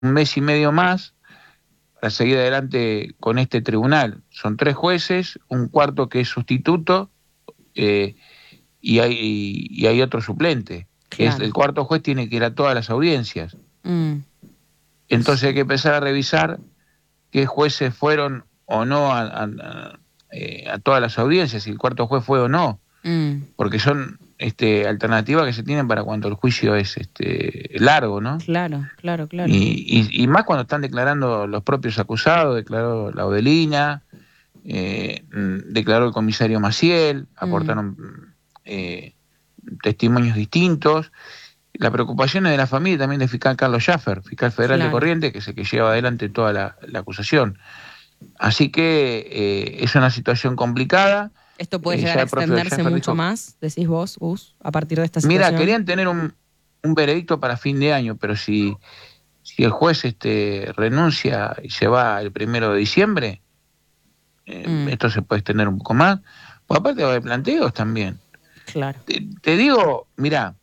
mes y medio más para seguir adelante con este tribunal. Son 3 jueces, un cuarto que es sustituto, y hay otro suplente. Claro. El cuarto juez tiene que ir a todas las audiencias. Entonces hay que empezar a revisar qué jueces fueron o no a todas las audiencias, si el cuarto juez fue o no, porque son alternativas que se tienen para cuando el juicio es largo, ¿no? Claro. Y más cuando están declarando los propios acusados, declaró la Odelina, declaró el comisario Maciel, aportaron testimonios distintos. La preocupación es de la familia, también del fiscal Carlos Schaffer, fiscal federal de Corrientes, que es el que lleva adelante toda la acusación. Así que es una situación complicada. ¿Esto puede llegar a extenderse mucho más, decís vos, Gus, a partir de esta situación? Mira, querían tener un veredicto para fin de año, pero si el juez renuncia y se va el 1 de diciembre, esto se puede extender un poco más. Pues aparte va a haber planteos también. Claro. Te digo, mira,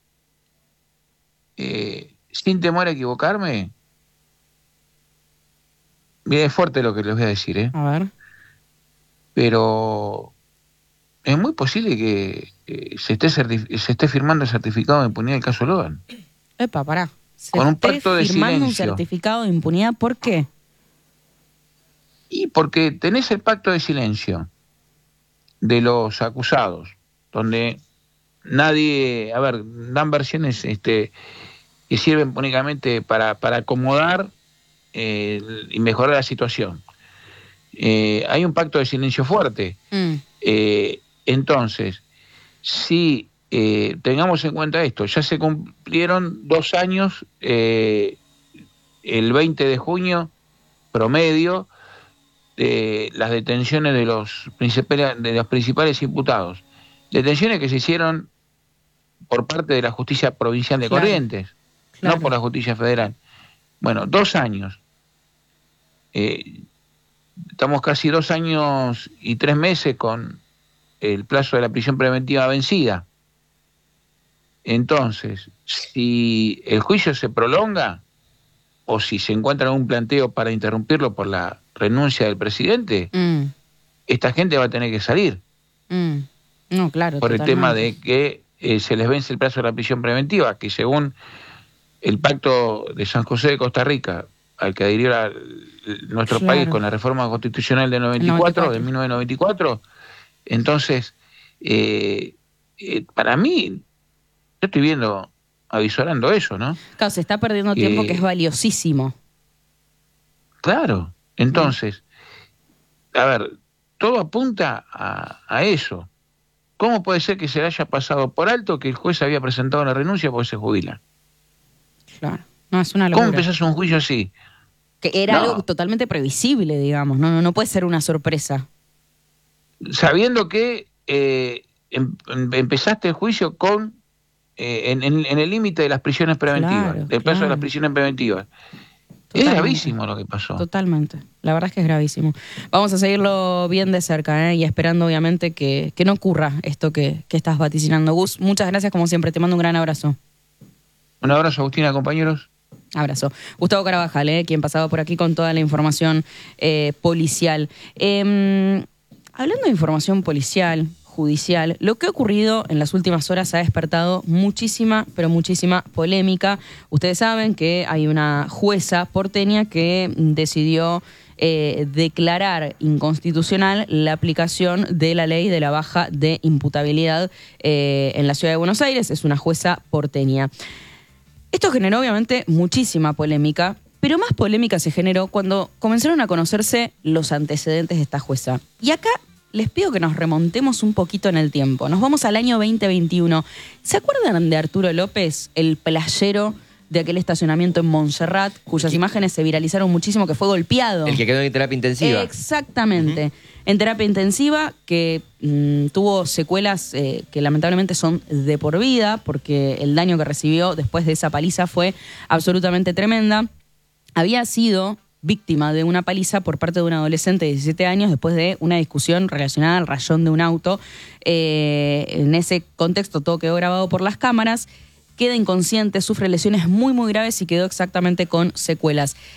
sin temor a equivocarme, mira, es fuerte lo que les voy a decir, A ver. Pero es muy posible que se esté firmando el certificado de impunidad del caso Logan. Epa, pará. Con un pacto de firmando silencio. un certificado de impunidad, ¿por qué? Y porque tenés el pacto de silencio de los acusados, donde nadie, dan versiones que sirven únicamente para acomodar y mejorar la situación. Hay un pacto de silencio fuerte. Entonces, si tengamos en cuenta esto, ya se cumplieron 2 años, el 20 de junio, promedio, de las detenciones de los principales imputados. Detenciones que se hicieron por parte de la Justicia Provincial de Corrientes, no por la Justicia Federal. Bueno, 2 años. Estamos casi 2 años y 3 meses con el plazo de la prisión preventiva vencida. Entonces, si el juicio se prolonga o si se encuentra un planteo para interrumpirlo por la renuncia del presidente, esta gente va a tener que salir. No, claro, por totalmente. El tema de que se les vence el plazo de la prisión preventiva, que según el pacto de San José de Costa Rica, al que adhirió nuestro país con la reforma constitucional de 1994, entonces, para mí, yo estoy avisorando eso, ¿no? Claro, se está perdiendo tiempo que es valiosísimo. Claro, entonces, todo apunta a eso. ¿Cómo puede ser que se le haya pasado por alto que el juez había presentado la renuncia porque se jubila? Claro, no, es una locura. ¿Cómo empezás un juicio así? Que era algo totalmente previsible, digamos, no puede ser una sorpresa. Sabiendo que empezaste el juicio con en el límite de las prisiones preventivas, del plazo de las prisiones preventivas. Totalmente. Es gravísimo lo que pasó. Totalmente. La verdad es que es gravísimo. Vamos a seguirlo bien de cerca, y esperando obviamente que no ocurra esto que estás vaticinando. Gus, muchas gracias como siempre. Te mando un gran abrazo. Un abrazo, Agustina, compañeros. Abrazo. Gustavo Carabajal, quien pasaba por aquí con toda la información policial. Hablando de información policial, judicial, lo que ha ocurrido en las últimas horas ha despertado muchísima, pero muchísima polémica. Ustedes saben que hay una jueza porteña que decidió declarar inconstitucional la aplicación de la ley de la baja de imputabilidad en la ciudad de Buenos Aires. Es una jueza porteña. Esto generó obviamente muchísima polémica, pero más polémica se generó cuando comenzaron a conocerse los antecedentes de esta jueza. Y acá les pido que nos remontemos un poquito en el tiempo. Nos vamos al año 2021. ¿Se acuerdan de Arturo López, el playero de aquel estacionamiento en Montserrat, cuyas imágenes se viralizaron muchísimo, que fue golpeado? El que quedó en terapia intensiva. Exactamente. En terapia intensiva, que tuvo secuelas que lamentablemente son de por vida, porque el daño que recibió después de esa paliza fue absolutamente tremenda. Había sido víctima de una paliza por parte de un adolescente de 17 años después de una discusión relacionada al rayón de un auto. En ese contexto todo quedó grabado por las cámaras queda inconsciente, sufre lesiones muy, muy graves y quedó exactamente con secuelas.